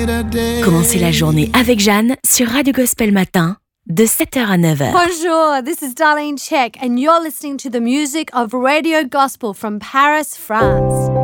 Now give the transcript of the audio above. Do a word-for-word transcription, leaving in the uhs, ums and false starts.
Commencez la journée avec Jeanne sur Radio Gospel Matin de sept heures à neuf heures. Bonjour, this is Darlene Check and you're listening to the music of Radio Gospel from Paris, France.